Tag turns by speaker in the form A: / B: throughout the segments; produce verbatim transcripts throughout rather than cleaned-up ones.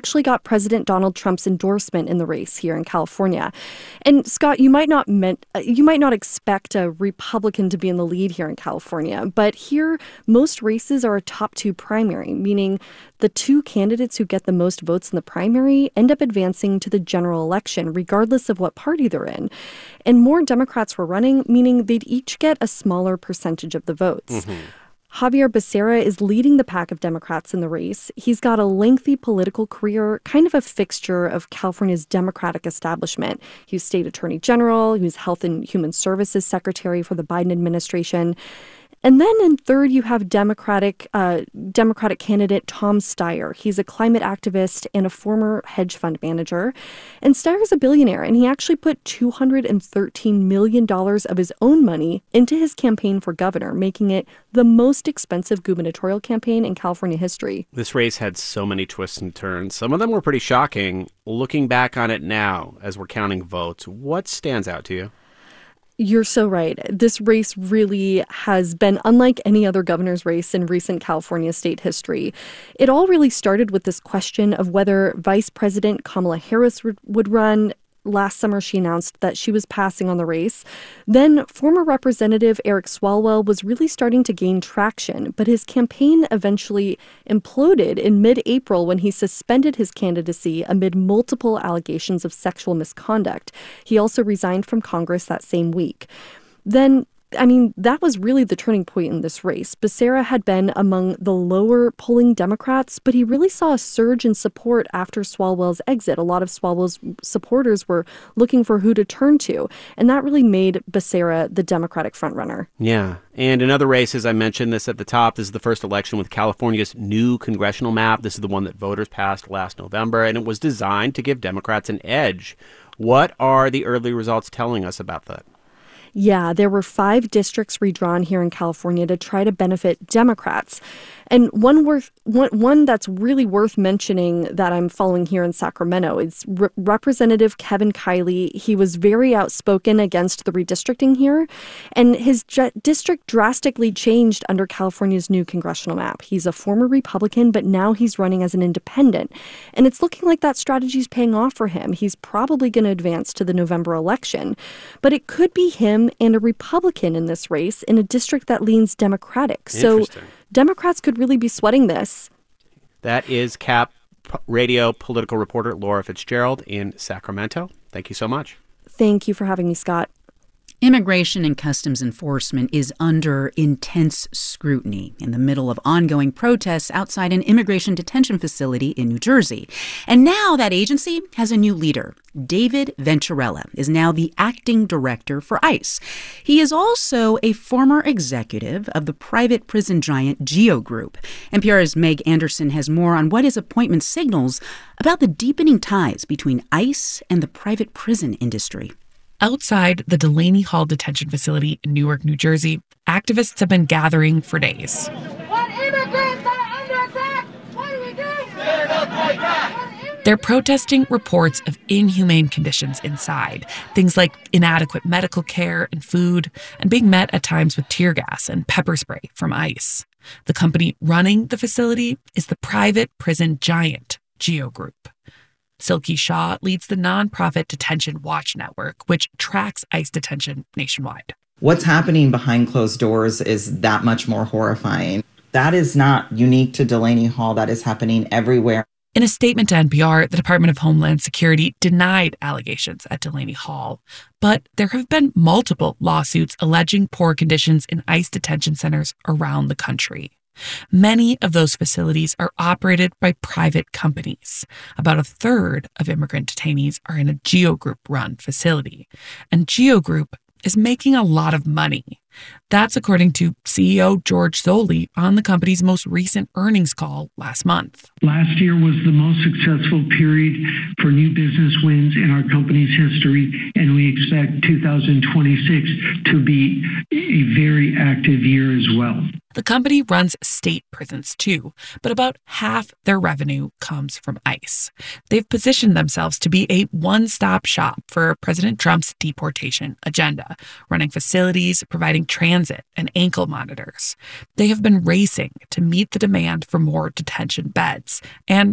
A: actually got President Donald Trump's endorsement in the race here in California. And Scott, you might not meant, you might not expect a Republican to be in the lead here in California, but here most races are a top two primary, meaning the two candidates who get the most votes in the primary end up advancing to the general election, regardless of what party they're in. And more Democrats were running, meaning they'd each get a smaller percentage of the votes. Mm-hmm. Xavier Becerra is leading the pack of Democrats in the race. He's got a lengthy political career, kind of a fixture of California's Democratic establishment. He was state attorney general. He was health and human services secretary for the Biden administration. And then in third, you have Democratic uh, Democratic candidate Tom Steyer. He's a climate activist and a former hedge fund manager. And Steyer's a billionaire, and he actually put two hundred thirteen million dollars of his own money into his campaign for governor, making it the most expensive gubernatorial campaign in California history.
B: This race had so many twists and turns. Some of them were pretty shocking. Looking back on it now, as we're counting votes, what stands out to you?
A: You're so right. This race really has been unlike any other governor's race in recent California state history. It all really started with this question of whether Vice President Kamala Harris would run. Last summer, she announced that she was passing on the race. Then former Representative Eric Swalwell was really starting to gain traction, but his campaign eventually imploded in mid-April when he suspended his candidacy amid multiple allegations of sexual misconduct. He also resigned from Congress that same week. Then I mean, that was really the turning point in this race. Becerra had been among the lower polling Democrats, but he really saw a surge in support after Swalwell's exit. A lot of Swalwell's supporters were looking for who to turn to, and that really made Becerra the Democratic frontrunner.
B: Yeah, and in other races, I mentioned this at the top, this is the first election with California's new congressional map. This is the one that voters passed last November, and it was designed to give Democrats an edge. What are the early results telling us about that?
A: Yeah, there were five districts redrawn here in California to try to benefit Democrats. And one worth one, one that's really worth mentioning that I'm following here in Sacramento is Re- Representative Kevin Kiley. He was very outspoken against the redistricting here, and his j- district drastically changed under California's new congressional map. He's a former Republican, but now he's running as an independent. And it's looking like that strategy is paying off for him. He's probably going to advance to the November election. But it could be him and a Republican in this race in a district that leans Democratic. So Democrats could really be sweating this.
B: That is Cap Radio political reporter Laura Fitzgerald in Sacramento. Thank you so much.
A: Thank you for having me, Scott.
C: Immigration and Customs Enforcement is under intense scrutiny in the middle of ongoing protests outside an immigration detention facility in New Jersey. And now that agency has a new leader. David Venturella is now the acting director for ICE. He is also a former executive of the private prison giant GEO Group. N P R's Meg Anderson has more on what his appointment signals about the deepening ties between ICE and the private prison industry.
D: Outside the Delaney Hall Detention Facility in Newark, New Jersey, activists have been gathering for days.
E: When immigrants are under attack, what do we do? Stand up like that.
D: They're protesting reports of inhumane conditions inside, things like inadequate medical care and food, and being met at times with tear gas and pepper spray from ICE. The company running the facility is the private prison giant, GEO Group. Silky Shaw leads the nonprofit Detention Watch Network, which tracks ICE detention nationwide.
F: What's happening behind closed doors is that much more horrifying. That is not unique to Delaney Hall. That is happening everywhere.
D: In a statement to N P R, the Department of Homeland Security denied allegations at Delaney Hall. But there have been multiple lawsuits alleging poor conditions in ICE detention centers around the country. Many of those facilities are operated by private companies. About a third of immigrant detainees are in a GEO Group-run facility. And GEO Group is making a lot of money. That's according to C E O George Zoley on the company's most recent earnings call last month.
G: Last year was the most successful period for new business wins in our company's history, and we expect two thousand twenty-six to be a very active year as well.
D: The company runs state prisons too, but about half their revenue comes from ICE. They've positioned themselves to be a one-stop shop for President Trump's deportation agenda, running facilities, providing transit and ankle monitors. They have been racing to meet the demand for more detention beds, and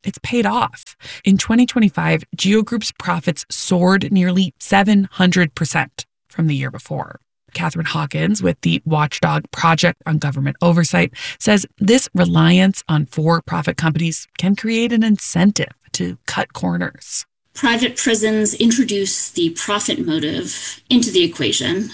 D: it's paid off. In twenty twenty-five, Geo Group's profits soared nearly seven hundred percent from the year before. Catherine Hawkins with the Watchdog Project on Government Oversight says this reliance on for-profit companies can create an incentive to cut corners.
H: Private prisons introduce the profit motive into the equation,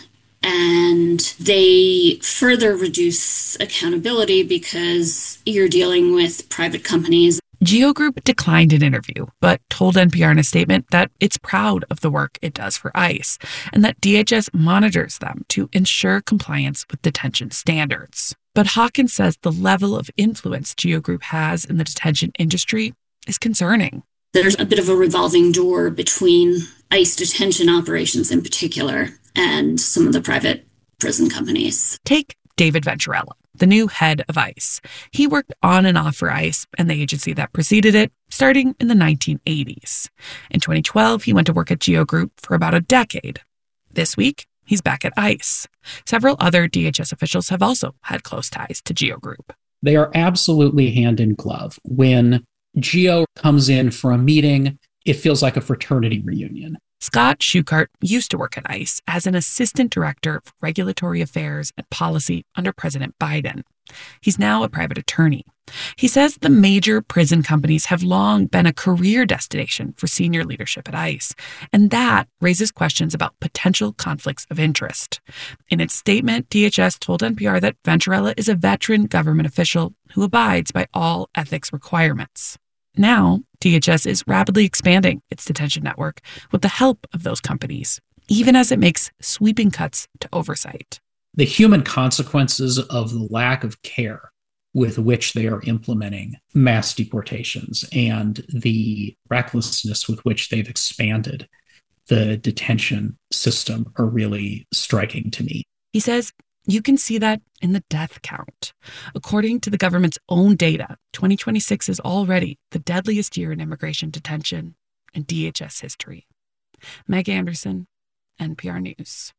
H: and they further reduce accountability because you're dealing with private companies.
D: Geo Group declined an interview, but told N P R in a statement that it's proud of the work it does for ICE and that D H S monitors them to ensure compliance with detention standards. But Hawkins says the level of influence Geo Group has in the detention industry is concerning.
H: There's a bit of a revolving door between ICE detention operations in particular and some of the private prison companies.
D: Take David Venturella, the new head of ICE. He worked on and off for ICE and the agency that preceded it, starting in the nineteen eighties. In twenty twelve, he went to work at Geo Group for about a decade. This week, he's back at ICE. Several other D H S officials have also had close ties to Geo Group.
I: They are absolutely hand in glove. When Geo comes in for a meeting, it feels like a fraternity reunion.
D: Scott Shukart used to work at ICE as an assistant director of regulatory affairs and policy under President Biden. He's now a private attorney. He says the major prison companies have long been a career destination for senior leadership at ICE, and that raises questions about potential conflicts of interest. In its statement, D H S told N P R that Venturella is a veteran government official who abides by all ethics requirements. Now, D H S is rapidly expanding its detention network with the help of those companies, even as it makes sweeping cuts to oversight.
I: The human consequences of the lack of care with which they are implementing mass deportations and the recklessness with which they've expanded the detention system are really striking to me.
D: He says you can see that in the death count. According to the government's own data, twenty twenty-six is already the deadliest year in immigration detention in D H S history. Meg Anderson, N P R News.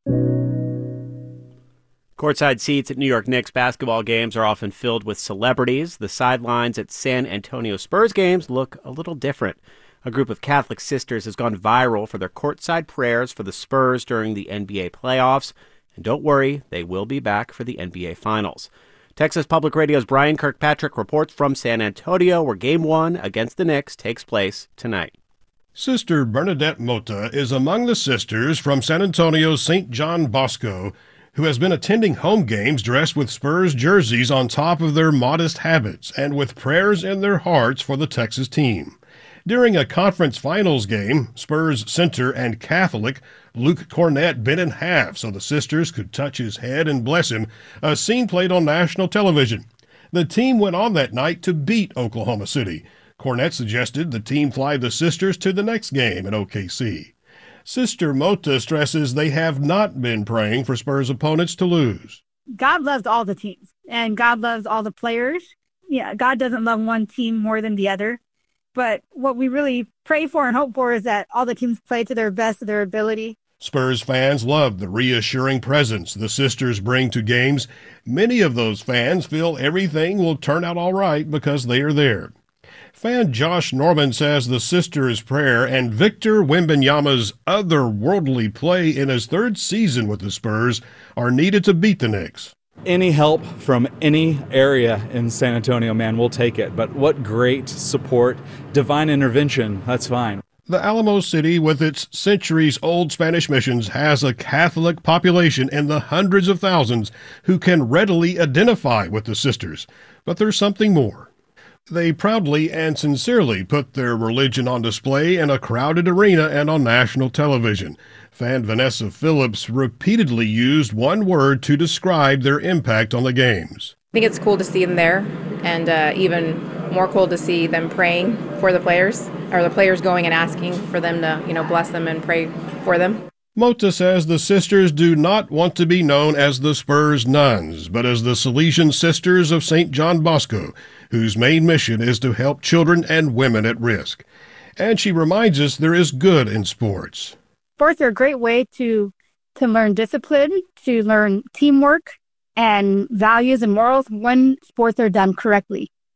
B: Courtside seats at New York Knicks basketball games are often filled with celebrities. The sidelines at San Antonio Spurs games look a little different. A group of Catholic sisters has gone viral for their courtside prayers for the Spurs during the N B A playoffs. And don't worry, they will be back for the N B A Finals. Texas Public Radio's Brian Kirkpatrick reports from San Antonio, where Game one against the Knicks takes place tonight.
J: Sister Bernadette Mota is among the sisters from San Antonio's Saint John Bosco, who has been attending home games dressed with Spurs jerseys on top of their modest habits and with prayers in their hearts for the Texas team. During a conference finals game, Spurs center and Catholic Luke Cornett bent in half so the sisters could touch his head and bless him, a scene played on national television. The team went on that night to beat Oklahoma City. Cornett suggested the team fly the sisters to the next game in O K C. Sister Mota stresses they have not been praying for Spurs opponents to lose.
K: God loves all the teams, and God loves all the players. Yeah, God doesn't love one team more than the other. But what we really pray for and hope for is that all the teams play to their best of their ability.
J: Spurs fans love the reassuring presence the sisters bring to games. Many of those fans feel everything will turn out all right because they are there. Fan Josh Norman says the sisters' prayer and Victor Wembanyama's otherworldly play in his third season with the Spurs are needed to beat the Knicks.
L: Any help from any area in San Antonio, man, we'll take it. But what great support, divine intervention, that's fine.
J: The Alamo City, with its centuries-old Spanish missions, has a Catholic population in the hundreds of thousands who can readily identify with the sisters. But there's something more. They proudly and sincerely put their religion on display in a crowded arena and on national television. Fan Vanessa Phillips repeatedly used one word to describe their impact on the games.
M: I think it's cool to see them there, and uh, even more cool to see them praying for the players, or the players going and asking for them to, you know, bless them and pray for them.
J: Mota says the sisters do not want to be known as the Spurs nuns, but as the Salesian Sisters of Saint John Bosco, whose main mission is to help children and women at risk. And she reminds us there is good in sports.
K: Sports are a great way to to learn discipline, to learn teamwork and values and morals when sports are done correctly.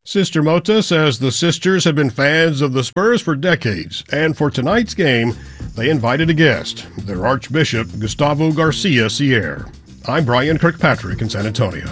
J: Sister Mota says the sisters have been fans of the Spurs for decades, and for tonight's game, they invited a guest, their Archbishop Gustavo Garcia Sierra. I'm Brian Kirkpatrick in San Antonio.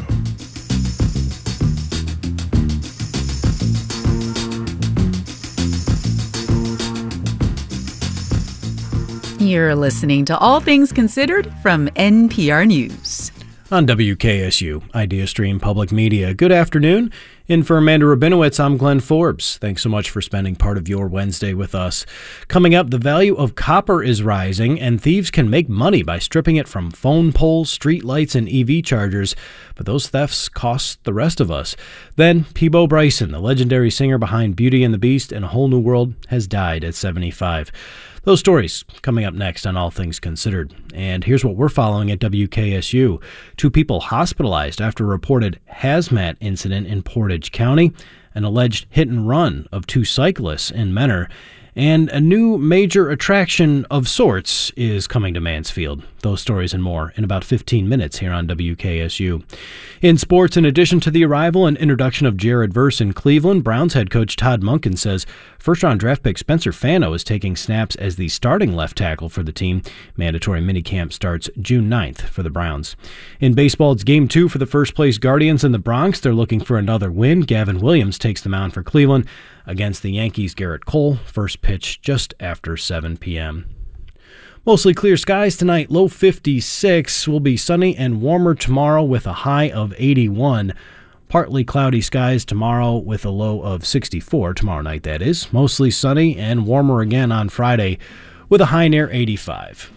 C: You're listening to All Things Considered from N P R News.
N: On W K S U, IdeaStream Public Media. Good afternoon. In for Amanda Rabinowitz, I'm Glenn Forbes. Thanks so much for spending part of your Wednesday with us. Coming up, the value of copper is rising, and thieves can make money by stripping it from phone poles, street lights, and E V chargers. But those thefts cost the rest of us. Then, Peabo Bryson, the legendary singer behind Beauty and the Beast and A Whole New World, has died at seventy-five. Those stories coming up next on All Things Considered. And here's what we're following at W K S U. Two people hospitalized after a reported hazmat incident in Portage County, an alleged hit and run of two cyclists in Menor, and a new major attraction of sorts is coming to Mansfield. Those stories and more in about fifteen minutes here on W K S U. In sports, in addition to the arrival and introduction of Jared Verse in Cleveland, Browns head coach Todd Monken says first-round draft pick Spencer Fano is taking snaps as the starting left tackle for the team. Mandatory minicamp starts June ninth for the Browns. In baseball, it's game two for the first-place Guardians in the Bronx. They're looking for another win. Gavin Williams takes the mound for Cleveland against the Yankees' Garrett Cole. First pitch just after seven p.m. Mostly clear skies tonight, low fifty-six. Will be sunny and warmer tomorrow with a high of eighty-one. Partly cloudy skies tomorrow with a low of sixty-four. Tomorrow night, that is. Mostly sunny and warmer again on Friday with a high near eighty-five.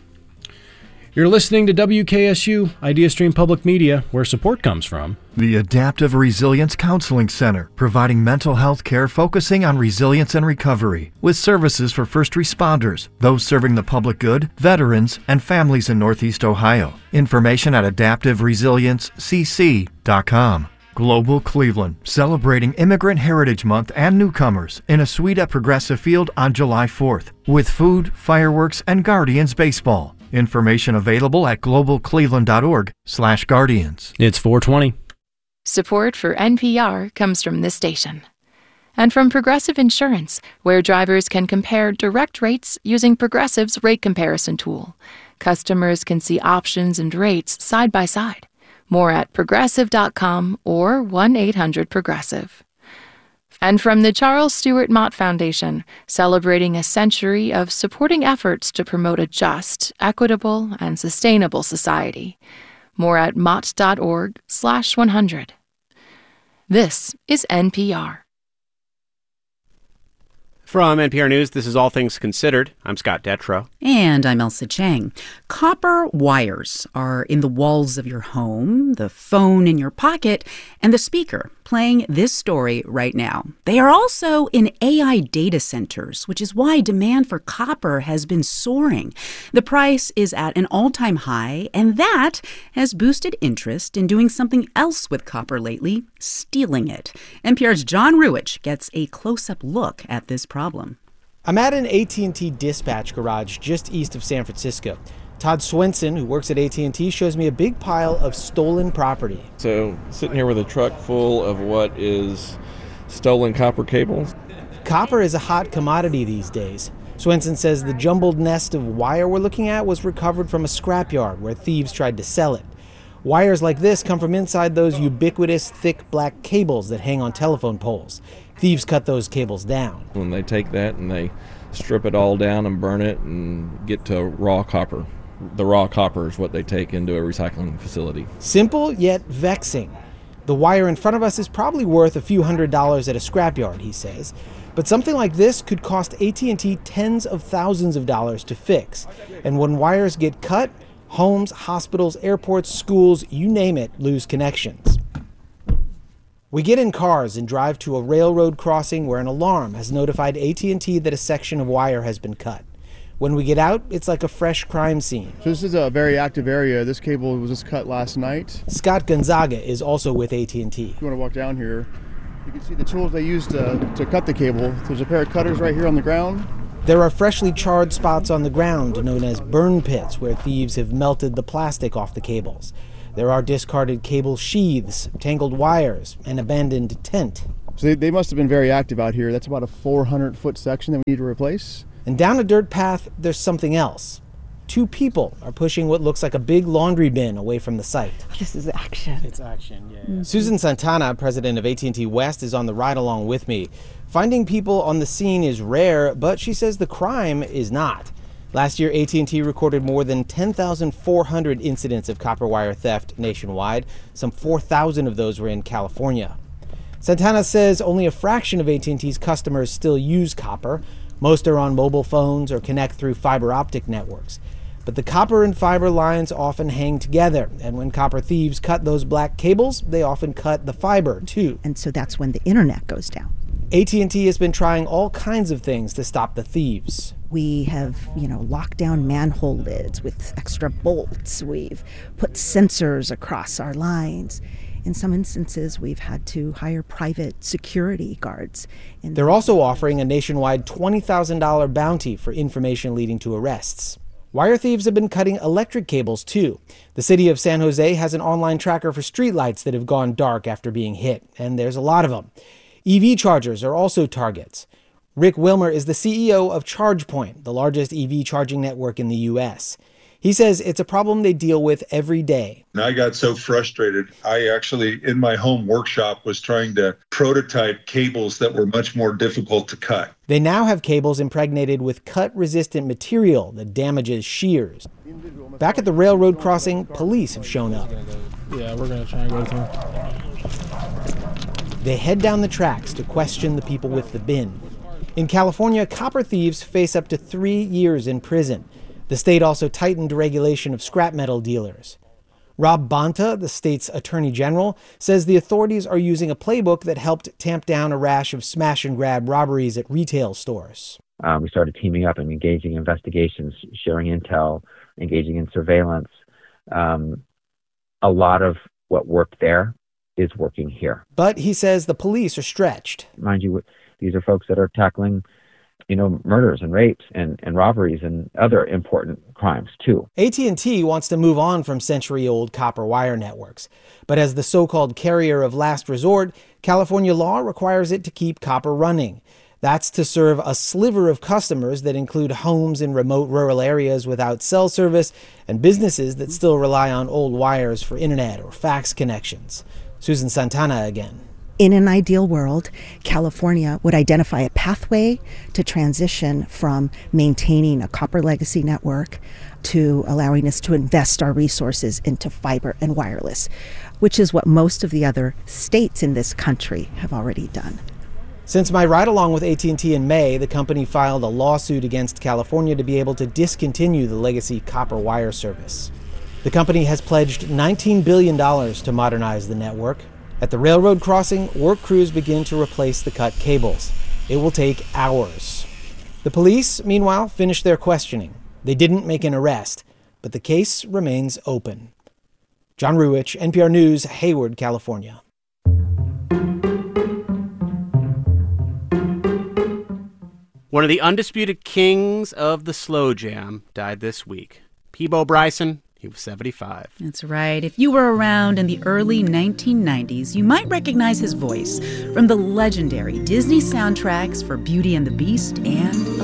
N: You're listening to W K S U, IdeaStream Public Media, where support comes from
O: the Adaptive Resilience Counseling Center, providing mental health care focusing on resilience and recovery, with services for first responders, those serving the public good, veterans, and families in Northeast Ohio. Information at adaptive resilience c c dot com. Global Cleveland, celebrating Immigrant Heritage Month and newcomers in a suite at Progressive Field on July fourth, with food, fireworks, and Guardians baseball. Information available at global cleveland dot org slash guardians.
N: It's four twenty.
P: Support for N P R comes from this station. And from Progressive Insurance, where drivers can compare direct rates using Progressive's rate comparison tool. Customers can see options and rates side by side. More at progressive dot com or one eight hundred progressive. And from the Charles Stewart Mott Foundation, celebrating a century of supporting efforts to promote a just, equitable, and sustainable society. More at mott dot org slash one hundred. This is N P R.
B: From N P R News, this is All Things Considered. I'm Scott Detrow.
C: And I'm Elsa Chang. Copper wires are in the walls of your home, the phone in your pocket, and the speaker playing this story right now. They are also in A I data centers, which is why demand for copper has been soaring. The price is at an all-time high, and that has boosted interest in doing something else with copper lately, stealing it. N P R's John Ruwitch gets a close-up look at this problem.
Q: I'm at an A T and T dispatch garage just east of San Francisco. Todd Swenson, who works at A T and T, shows me a big pile of stolen property.
R: So, sitting here with a truck full of what is stolen copper cables.
Q: Copper is a hot commodity these days. Swenson says the jumbled nest of wire we're looking at was recovered from a scrapyard where thieves tried to sell it. Wires like this come from inside those ubiquitous thick black cables that hang on telephone poles. Thieves cut those cables down.
R: When they take that and they strip it all down and burn it and get to raw copper. The raw copper is what they take into a recycling facility.
Q: Simple yet vexing. The wire in front of us is probably worth a few hundred dollars at a scrapyard, he says. But something like this could cost A T and T tens of thousands of dollars to fix. And when wires get cut, homes, hospitals, airports, schools, you name it, lose connections. We get in cars and drive to a railroad crossing where an alarm has notified A T and T that a section of wire has been cut. When we get out, it's like a fresh crime scene.
S: So this is a very active area. This cable was just cut last night.
Q: Scott Gonzaga is also with A T and T.
S: If you want to walk down here, you can see the tools they used to, to cut the cable. There's a pair of cutters right here on the ground.
Q: There are freshly charred spots on the ground known as burn pits where thieves have melted the plastic off the cables. There are discarded cable sheaths, tangled wires, and abandoned tent.
S: So they, they must have been very active out here. That's about a four hundred foot section that we need to replace.
Q: And down a dirt path, there's something else. Two people are pushing what looks like a big laundry bin away from the site.
T: This is action.
Q: It's action, yeah. Mm-hmm. Susan Santana, president of A T and T West, is on the ride along with me. Finding people on the scene is rare, but she says the crime is not. Last year, A T and T recorded more than ten thousand four hundred incidents of copper wire theft nationwide. Some four thousand of those were in California. Santana says only a fraction of A T and T's customers still use copper. Most are on mobile phones or connect through fiber optic networks. But the copper and fiber lines often hang together, and when copper thieves cut those black cables, they often cut the fiber too.
T: And so that's when the internet goes down.
Q: A T and T has been trying all kinds of things to stop the thieves.
T: We have, you know, locked down manhole lids with extra bolts. We've put sensors across our lines. In some instances, we've had to hire private security guards.
Q: And they're also offering a nationwide twenty thousand dollars bounty for information leading to arrests. Wire thieves have been cutting electric cables, too. The city of San Jose has an online tracker for streetlights that have gone dark after being hit, and there's a lot of them. E V chargers are also targets. Rick Wilmer is the C E O of ChargePoint, the largest E V charging network in the U S. He says it's a problem they deal with every day.
U: I got so frustrated. I actually, in my home workshop, was trying to prototype cables that were much more difficult to cut.
Q: They now have cables impregnated with cut-resistant material that damages shears. Back at the railroad crossing, police have shown up.
V: Yeah, we're going to try and go through.
Q: They head down the tracks to question the people with the bin. In California, copper thieves face up to three years in prison. The state also tightened regulation of scrap metal dealers. Rob Bonta, the state's attorney general, says the authorities are using a playbook that helped tamp down a rash of smash-and-grab robberies at retail stores.
W: Um, we started teaming up and engaging in investigations, sharing intel, engaging in surveillance. Um, a lot of what worked there is working here.
Q: But he says the police are stretched.
W: Mind you, these are folks that are tackling, you know, murders and rapes and, and robberies and other important crimes, too.
Q: A T and T wants to move on from century-old copper wire networks. But as the so-called carrier of last resort, California law requires it to keep copper running. That's to serve a sliver of customers that include homes in remote rural areas without cell service and businesses that still rely on old wires for internet or fax connections. Susan Santana again.
T: In an ideal world, California would identify a pathway to transition from maintaining a copper legacy network to allowing us to invest our resources into fiber and wireless, which is what most of the other states in this country have already done.
Q: Since my ride-along with A T and T in May, the company filed a lawsuit against California to be able to discontinue the legacy copper wire service. The company has pledged nineteen billion dollars to modernize the network. At the railroad crossing, work crews begin to replace the cut cables. It will take hours. The police, meanwhile, finished their questioning. They didn't make an arrest, but the case remains open. John Ruwitch, N P R News, Hayward, California.
B: One of the undisputed kings of the slow jam died this week. Peabo Bryson. He was seventy-five.
C: That's right. If you were around in the early nineteen nineties, you might recognize his voice from the legendary Disney soundtracks for Beauty and the Beast and